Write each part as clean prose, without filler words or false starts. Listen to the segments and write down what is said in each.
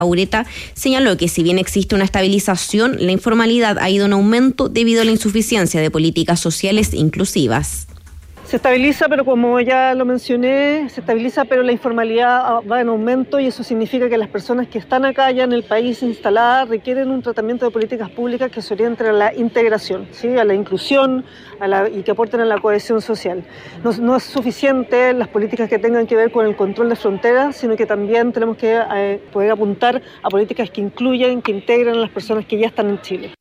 Ureta señaló que si bien existe una estabilización, la informalidad ha ido en aumento debido a la insuficiencia de políticas sociales inclusivas. Se estabiliza, pero como ya lo mencioné, pero la informalidad va en aumento y eso significa que las personas que están acá ya en el país instaladas requieren un tratamiento de políticas públicas que se orienten a la integración, ¿sí? A la inclusión y que aporten a la cohesión social. No es suficiente las políticas que tengan que ver con el control de fronteras, sino que también tenemos que poder apuntar a políticas que incluyan, que integren a las personas que ya están en Chile.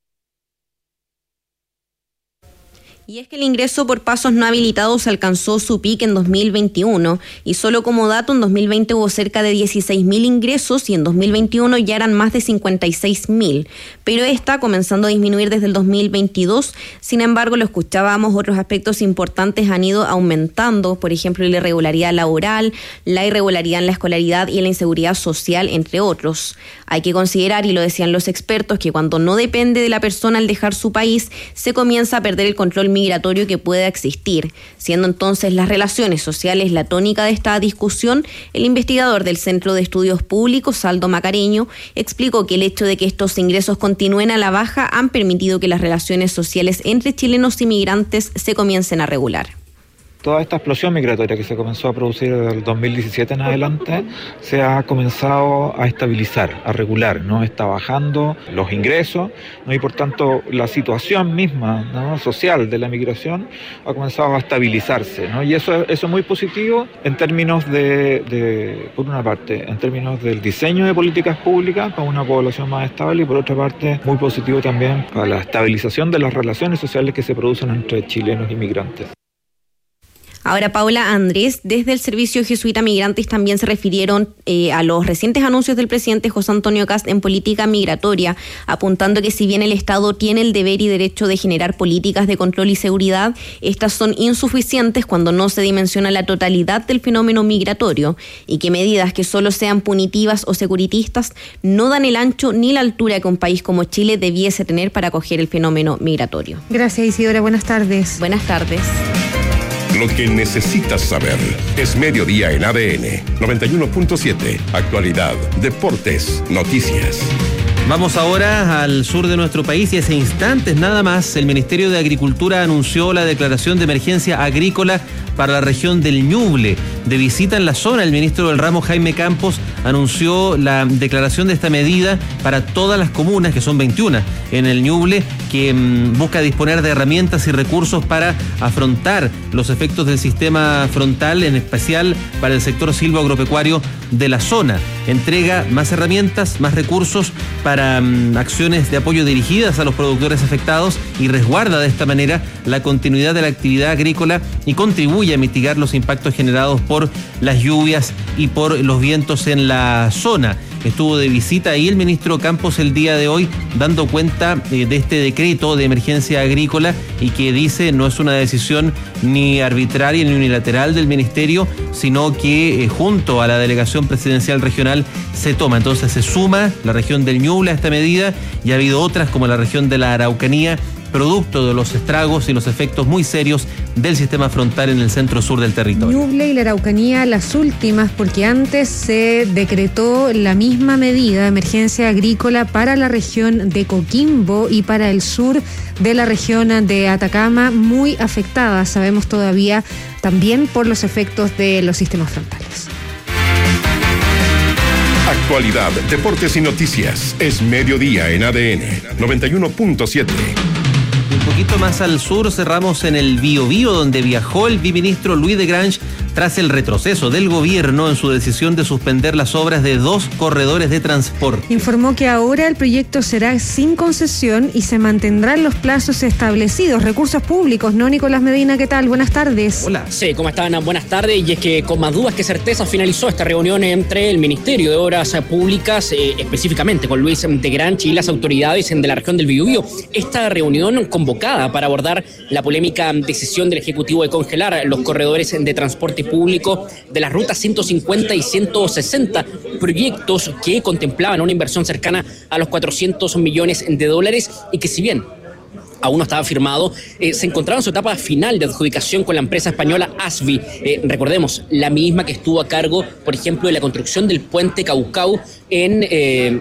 Y es que el ingreso por pasos no habilitados alcanzó su pico en 2021 y solo como dato en 2020 hubo cerca de 16.000 ingresos y en 2021 ya eran más de 56.000, pero está comenzando a disminuir desde el 2022. Sin embargo, lo escuchábamos, otros aspectos importantes han ido aumentando, por ejemplo la irregularidad laboral, la irregularidad en la escolaridad y la inseguridad social, entre otros. Hay que considerar, y lo decían los expertos, que cuando no depende de la persona al dejar su país, se comienza a perder el control migratorio que pueda existir, siendo entonces las relaciones sociales la tónica de esta discusión. El investigador del Centro de Estudios Públicos, Aldo Macareño, explicó que el hecho de que estos ingresos continúen a la baja han permitido que las relaciones sociales entre chilenos y migrantes se comiencen a regular. Toda esta explosión migratoria que se comenzó a producir desde el 2017 en adelante se ha comenzado a estabilizar, a regular, ¿no? Está bajando los ingresos, ¿no? Y por tanto la situación misma, ¿no? social de la migración ha comenzado a estabilizarse, ¿no? Y eso es muy positivo en términos por una parte, en términos del diseño de políticas públicas para una población más estable y por otra parte muy positivo también para la estabilización de las relaciones sociales que se producen entre chilenos y migrantes. Ahora, Paula, Andrés, desde el Servicio Jesuita Migrantes también se refirieron a los recientes anuncios del presidente José Antonio Kast en política migratoria, apuntando que si bien el Estado tiene el deber y derecho de generar políticas de control y seguridad, estas son insuficientes cuando no se dimensiona la totalidad del fenómeno migratorio y que medidas que solo sean punitivas o securitistas no dan el ancho ni la altura que un país como Chile debiese tener para acoger el fenómeno migratorio. Gracias, Isidora. Buenas tardes. Buenas tardes. Lo que necesitas saber es Mediodía en ADN 91.7. Actualidad, deportes, noticias. Vamos ahora al sur de nuestro país y hace instantes nada más el Ministerio de Agricultura anunció la declaración de emergencia agrícola para la región del Ñuble. De visita en la zona, el ministro del ramo, Jaime Campos, anunció la declaración de esta medida para todas las comunas, que son 21 en el Ñuble, que busca disponer de herramientas y recursos para afrontar los efectos del sistema frontal, en especial para el sector silvoagropecuario de la zona. Entrega más herramientas, más recursos para acciones de apoyo dirigidas a los productores afectados y resguarda de esta manera la continuidad de la actividad agrícola y contribuye a mitigar los impactos generados por las lluvias y por los vientos en la zona. Estuvo de visita ahí el ministro Campos el día de hoy dando cuenta de este decreto de emergencia agrícola y que dice no es una decisión ni arbitraria ni unilateral del ministerio, sino que junto a la delegación presidencial regional se toma. Entonces se suma la región del Ñuble a esta medida y ha habido otras como la región de la Araucanía, producto de los estragos y los efectos muy serios del sistema frontal en el centro-sur del territorio. Ñuble y la Araucanía las últimas, porque antes se decretó la misma medida de emergencia agrícola para la región de Coquimbo y para el sur de la región de Atacama, muy afectada, sabemos todavía, también por los efectos de los sistemas frontales. Actualidad, deportes y noticias. Es Mediodía en ADN 91.7. Un poquito más al sur cerramos en el Biobío, donde viajó el viceministro Louis de Grange tras el retroceso del gobierno en su decisión de suspender las obras de 2 corredores de transporte. Informó que ahora el proyecto será sin concesión y se mantendrán los plazos establecidos. Recursos públicos, ¿no, Nicolás Medina? ¿Qué tal? Buenas tardes. Hola. Sí, ¿cómo están? Buenas tardes. Y es que con más dudas que certezas finalizó esta reunión entre el Ministerio de Obras Públicas, específicamente con Louis de Grange y las autoridades de la región del Biobío. Esta reunión convocada para abordar la polémica decisión del Ejecutivo de congelar los corredores de transporte público de las rutas 150 y 160, proyectos que contemplaban una inversión cercana a los $400 millones y que si bien aún no estaba firmado, se encontraba en su etapa final de adjudicación con la empresa española Asvi. Recordemos, la misma que estuvo a cargo, por ejemplo, de la construcción del puente Caucau en